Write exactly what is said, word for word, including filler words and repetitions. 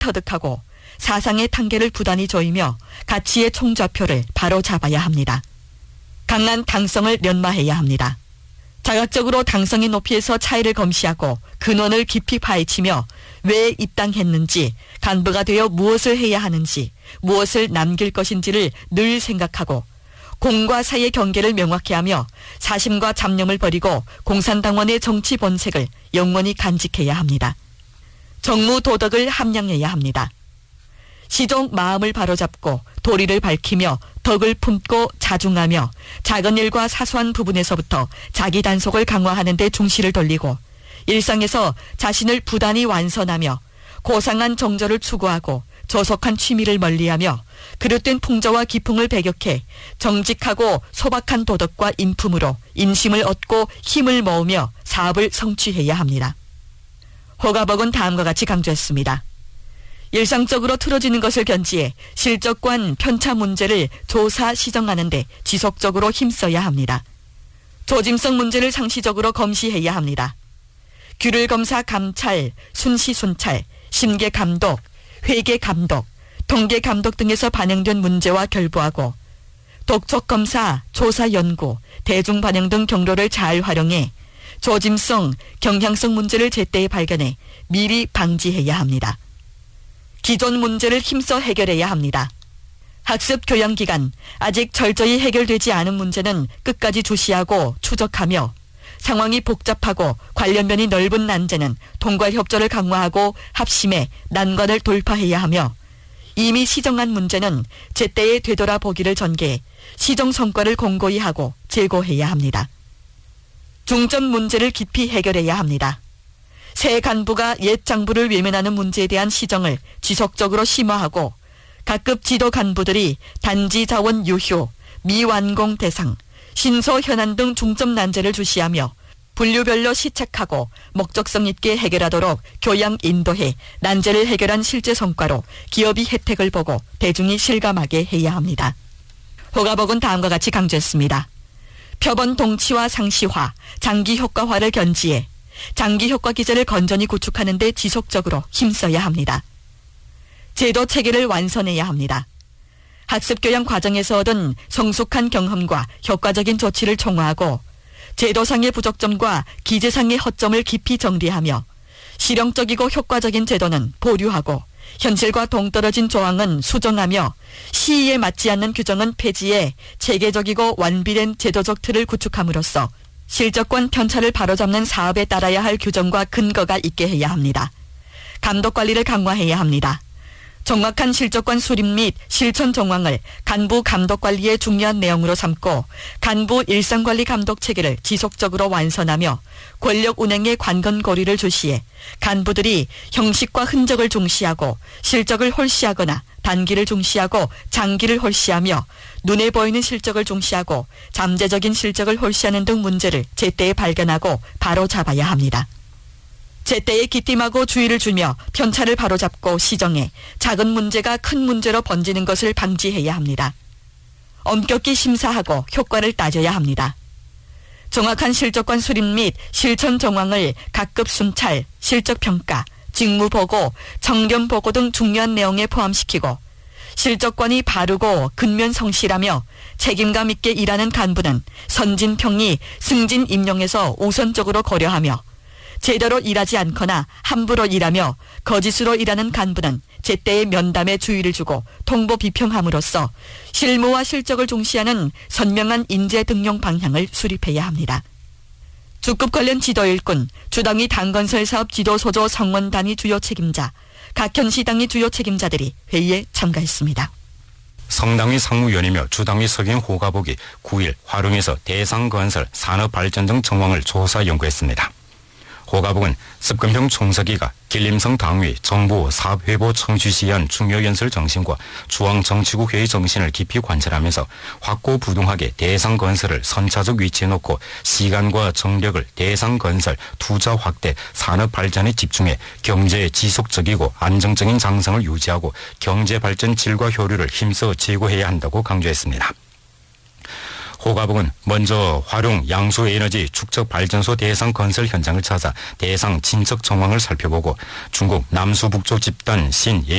터득하고 사상의 tan계를 부단히 조이며 가치의 총좌표를 바로 잡아야 합니다. 강한 당성을 연마해야 합니다. 자각적으로 당성의 높이에서 차이를 검시하고 근원을 깊이 파헤치며 왜 입당했는지, 간부가 되어 무엇을 해야 하는지, 무엇을 남길 것인지를 늘 생각하고 공과 사의 경계를 명확히 하며 사심과 잡념을 버리고 공산당원의 정치 본색을 영원히 간직해야 합니다. 정무 도덕을 함량해야 합니다. 시종 마음을 바로잡고 도리를 밝히며 덕을 품고 자중하며 작은 일과 사소한 부분에서부터 자기 단속을 강화하는 데 중시를 돌리고 일상에서 자신을 부단히 완선하며 고상한 정절을 추구하고 조속한 취미를 멀리하며 그릇된 풍조와 기풍을 배격해 정직하고 소박한 도덕과 인품으로 인심을 얻고 힘을 모으며 사업을 성취해야 합니다. 호가복은 다음과 같이 강조했습니다. 일상적으로 틀어지는 것을 견지해 실적관 편차 문제를 조사 시정하는 데 지속적으로 힘써야 합니다. 조짐성 문제를 상시적으로 검시해야 합니다. 규를 검사 감찰, 순시 순찰, 심계 감독, 회계 감독, 통계 감독 등에서 반영된 문제와 결부하고 독촉 검사, 조사 연구, 대중 반영 등 경로를 잘 활용해 조짐성, 경향성 문제를 제때에 발견해 미리 방지해야 합니다. 기존 문제를 힘써 해결해야 합니다. 학습 교양 기간, 아직 철저히 해결되지 않은 문제는 끝까지 주시하고 추적하며 상황이 복잡하고 관련면이 넓은 난제는 통과 협조를 강화하고 합심해 난관을 돌파해야 하며 이미 시정한 문제는 제때에 되돌아보기를 전개해 시정 성과를 공고히 하고 제고해야 합니다. 중점 문제를 깊이 해결해야 합니다. 새 간부가 옛 장부를 외면하는 문제에 대한 시정을 지속적으로 심화하고 각급 지도 간부들이 단지 자원 유효, 미완공 대상, 신소 현안 등 중점 난제를 주시하며 분류별로 시책하고 목적성 있게 해결하도록 교양 인도해 난제를 해결한 실제 성과로 기업이 혜택을 보고 대중이 실감하게 해야 합니다. 호가복은 다음과 같이 강조했습니다. 표본 동치와 상시화, 장기 효과화를 견지해 장기 효과 기제를 건전히 구축하는 데 지속적으로 힘써야 합니다. 제도 체계를 완선해야 합니다. 학습교양 과정에서 얻은 성숙한 경험과 효과적인 조치를 총화하고 제도상의 부족점과 기재상의 허점을 깊이 정리하며 실용적이고 효과적인 제도는 보류하고 현실과 동떨어진 조항은 수정하며 시의에 맞지 않는 규정은 폐지해 체계적이고 완비된 제도적 틀을 구축함으로써 실적관 편차를 바로잡는 사업에 따라야 할 규정과 근거가 있게 해야 합니다. 감독관리를 강화해야 합니다. 정확한 실적관 수립 및 실천 정황을 간부 감독관리의 중요한 내용으로 삼고 간부 일상관리 감독 체계를 지속적으로 완선하며 권력 운행의 관건고리를 주시해 간부들이 형식과 흔적을 중시하고 실적을 홀시하거나 단기를 중시하고 장기를 홀시하며 눈에 보이는 실적을 중시하고 잠재적인 실적을 홀시하는 등 문제를 제때에 발견하고 바로 잡아야 합니다. 제때에 기띔하고 주의를 주며 편차를 바로잡고 시정해 작은 문제가 큰 문제로 번지는 것을 방지해야 합니다. 엄격히 심사하고 효과를 따져야 합니다. 정확한 실적관 수립 및 실천 정황을 각급 순찰, 실적평가, 직무보고, 청렴보고 등 중요한 내용에 포함시키고 실적관이 바르고 근면 성실하며 책임감 있게 일하는 간부는 선진평이 승진 임용에서 우선적으로 고려하며 제대로 일하지 않거나 함부로 일하며 거짓으로 일하는 간부는 제때의 면담에 주의를 주고 통보 비평함으로써 실무와 실적을 중시하는 선명한 인재 등용 방향을 수립해야 합니다. 주급 관련 지도 일꾼, 주당위 당건설 사업 지도 소조 성원 단위 주요 책임자, 각 현시당위 주요 책임자들이 회의에 참가했습니다. 성당위 상무위원이며 주당위 석인 호가복이 구 일 화룡에서 대상건설, 산업발전 등 정황을 조사 연구했습니다. 호가복은 습근평 총서기가 길림성 당위 정부 사업회보 청취시한 중요연설 정신과 중앙정치국 회의 정신을 깊이 관찰하면서 확고부동하게 대상건설을 선차적 위치에 놓고 시간과 정력을 대상건설, 투자 확대, 산업발전에 집중해 경제의 지속적이고 안정적인 장성을 유지하고 경제발전 질과 효율을 힘써 제고해야 한다고 강조했습니다. 호가복은 먼저 화룡 양수에너지 축적 발전소 대상 건설 현장을 찾아 대상 진척 정황을 살펴보고 중국 남수북쪽 집단 신